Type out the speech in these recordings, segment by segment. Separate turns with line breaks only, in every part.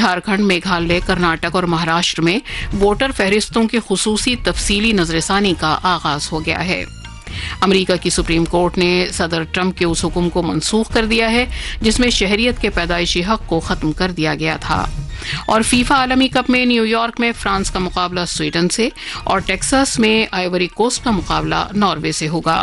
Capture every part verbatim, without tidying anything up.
झारखंड, मेघालय, कर्नाटक और महाराष्ट्र में वोटर फहरिस्तों की खुसूसी तफसीली नजरसानी का आगाज हो गया है। अमेरिका की सुप्रीम कोर्ट ने सदर ट्रंप के उस हुक्म को मनसूख कर दिया है जिसमें शहरियत के पैदाइशी हक को खत्म कर दिया गया था। और फीफा आलमी कप में न्यूयॉर्क में फ्रांस का मुकाबला स्वीडन से और टेक्सास में आइवरी कोस्ट का मुकाबला नॉर्वे से होगा।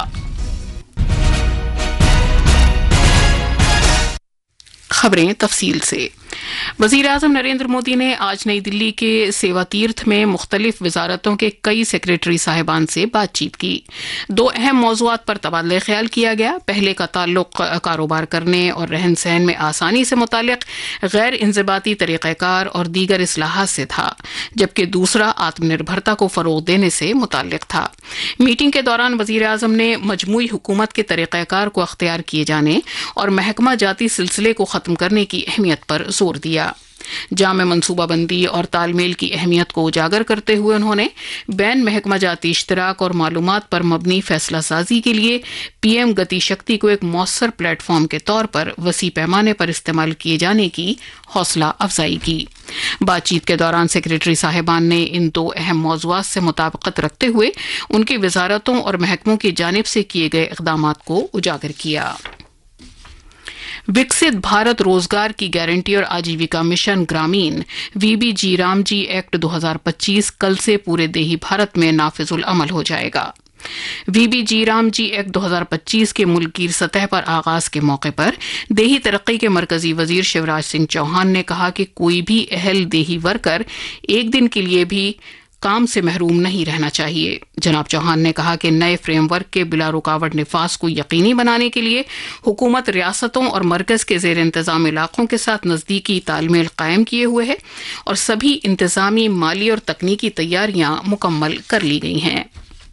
खबरें तफसील से। वजीर आजम नरेंद्र मोदी ने आज नई दिल्ली के सेवा तीर्थ में मुख्तलिफ वजारतों के कई सेक्रेटरी साहिबान से बातचीत की। दो अहम मौज़ूआत पर तबादला ख्याल किया गया। पहले का ताल्लुक कारोबार करने और रहन सहन में आसानी से मुतालिक गैर इंज़िबाती तरीक़ाकार और दीगर इस्लाहात से था, जबकि दूसरा आत्मनिर्भरता को फ़रोग़ देने से मुतालिक था। मीटिंग के दौरान वजीर आजम ने मजमूई हुकूमत के तरीक़ाकार को अख्तियार किए जाने और महकमा जाती सिलसिले को ख़त्म करने की अहमियत पर जोर दिया। जामे मनसूबाबंदी और तालमेल की अहमियत को उजागर करते हुए उन्होंने बैन महकमा जाती इश्तराक और मालूमात पर मबनी फैसला साजी के लिए पीएम गति शक्ति को एक मौसर प्लेटफॉर्म के तौर पर वसी पैमाने पर इस्तेमाल किए जाने की हौसला अफजाई की। बातचीत के दौरान सेक्रेटरी साहिबान ने इन दो अहम मौज़ूआत से मुताबिकत रखते हुए उनकी वजारतों और महकमों की जानिब से किए गए इक़दामात को उजागर किया। विकसित भारत रोजगार की गारंटी और आजीविका मिशन ग्रामीण वीबी जी रामजी एक्ट दो हज़ार पच्चीस कल से पूरे देही भारत में नाफिजुल अमल हो जाएगा। वीबी जी रामजी एक्ट दो हज़ार पच्चीस के मुल्की सतह पर आगाज के मौके पर देही तरक्की के मरकजी वजीर शिवराज सिंह चौहान ने कहा कि कोई भी अहल देही वर्कर एक दिन के लिए भी काम से महरूम नहीं रहना चाहिए। जनाब चौहान ने कहा कि नए फ्रेमवर्क के बिला रुकावट निफाज को यकीनी बनाने के लिए हुकूमत रियासतों और मरकज के जेर इंतजाम इलाकों के साथ नजदीकी तालमेल कायम किए हुए है और सभी इंतजामी, माली और तकनीकी तैयारियां मुकम्मल कर ली गई हैं।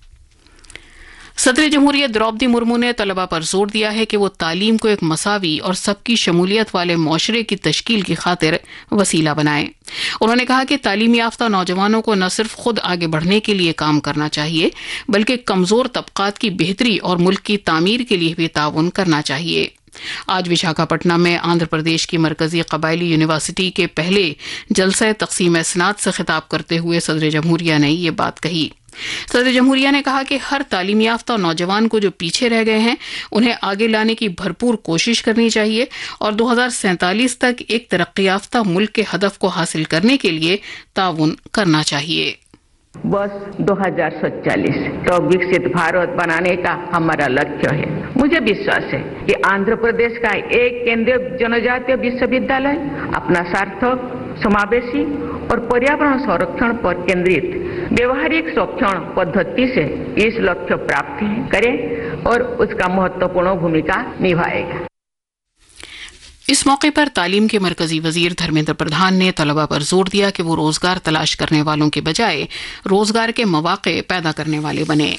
सदर जमहूरिया द्रौपदी मुर्मू ने तलबा पर जोर दिया है कि वो तालीम को एक मसावी और सबकी शमूलियत वाले मुआशरे की तश्कील की खातिर वसीला बनाएं। उन्होंने कहा कि तालीम याफ्ता नौजवानों को न सिर्फ खुद आगे बढ़ने के लिए काम करना चाहिए बल्कि कमजोर तबकात की बेहतरी और मुल्क की तामीर के लिए भी ताउन करना चाहिए। आज विशाखापट्टनम में आंध्र प्रदेश की मरकजी कबायली यूनिवर्सिटी के पहले जलसा तकसीम इसनाद से खिताब करते हुए सदर जमहूरिया ने ये बात कही। सदर जमहूरिया ने कहा कि हर तालीम याफ्ता नौजवान को जो पीछे रह गए हैं उन्हें आगे लाने की भरपूर कोशिश करनी चाहिए और दो हज़ार सैंतालीस तक एक तरक्की याफ्ता मुल्क के हदफ को हासिल करने के लिए ताउन करना चाहिए।
बस दो हज़ार सैंतालीस तो विकसित भारत बनाने का हमारा लक्ष्य है। मुझे विश्वास है कि आंध्र प्रदेश का एक केंद्रीय जनजातीय विश्वविद्यालय अपना सार्थक, समावेशी और पर्यावरण संरक्षण पर केंद्रित व्यवहारिक शिक्षण पद्धति से इस लक्ष्य प्राप्त करे और उसका महत्वपूर्ण भूमिका निभाएगा।
इस मौके पर तालीम के मरकजी वजीर धर्मेंद्र प्रधान ने तलबा पर जोर दिया कि वो रोजगार तलाश करने वालों के बजाय रोजगार के मौके पैदा करने वाले बने।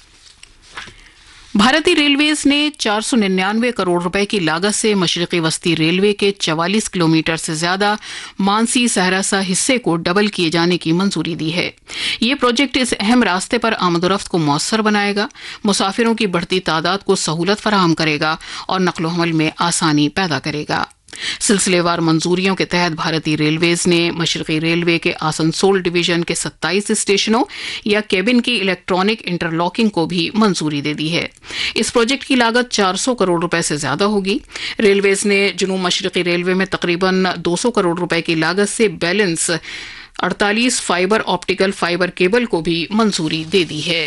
भारतीय रेलवेज ने चार सौ निन्यानवे करोड़ रुपए की लागत से मशरकी वस्ती रेलवे के चवालीस किलोमीटर से ज्यादा मानसी सहरसा हिस्से को डबल किए जाने की मंजूरी दी है। ये प्रोजेक्ट इस अहम रास्ते पर आमदोरफ्त को मौसर बनाएगा, मुसाफिरों की बढ़ती तादाद को सहूलत फराहम करेगा और नकलो हमल में आसानी पैदा करेगा। सिलसिलेवार मंजूरियों के तहत भारतीय रेलवेज ने मशरकी रेलवे के आसनसोल डिवीजन के सत्ताईस स्टेशनों या केबिन की इलेक्ट्रॉनिक इंटरलॉकिंग को भी मंजूरी दे दी है। इस प्रोजेक्ट की लागत चार सौ करोड़ रुपए से ज्यादा होगी। रेलवेज ने जुनूब मशरकी रेलवे में तकरीबन दो सौ करोड़ रुपए की लागत से बैलेंस अड़तालीस फाइबर ऑप्टिकल फाइबर केबल को भी मंजूरी दे दी है।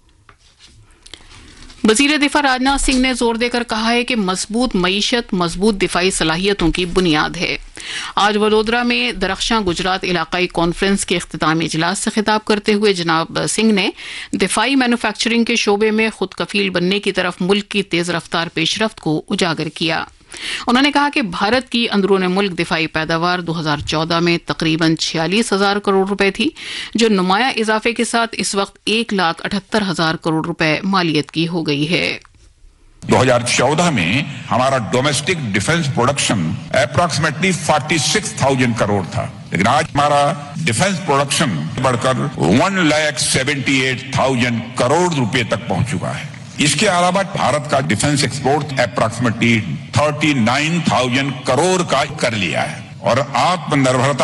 वजीर दिफा राजनाथ सिंह ने जोर देकर कहा है कि मजबूत मईशत मजबूत दिफाई सलाहियतों की बुनियाद है। आज वडोदरा में दरख्शां गुजरात इलाकाई कॉन्फ्रेंस के इख्तितामी इजलास से खिताब करते हुए जनाब सिंह ने दिफाई मैन्युफैक्चरिंग के शोबे में खुद कफील बनने की तरफ मुल्क की तेज रफ्तार पेशरफ्त को उजागर किया। उन्होंने कहा कि भारत की अंदरूनी मुल्क दिफाई पैदावार दो हज़ार चौदह में तकरीबन छियालीस हजार करोड़ रुपए थी, जो नुमाया इजाफे के साथ इस वक्त एक लाख अठहत्तर हजार करोड़ रुपए मालियत की हो गई है।
दो हज़ार चौदह में हमारा डोमेस्टिक डिफेंस प्रोडक्शन अप्रॉक्सीमेटली छियालीस हज़ार करोड़ था, लेकिन आज हमारा डिफेंस प्रोडक्शन बढ़कर एक लाख अठहत्तर हजार करोड़ रुपए तक पहुंच चुका है। इसके अलावा भारत का डिफेंस एक्सपोर्ट अप्रॉक्सीमेटली उनतालीस हजार करोड़ का कर लिया है और आत्मनिर्भरता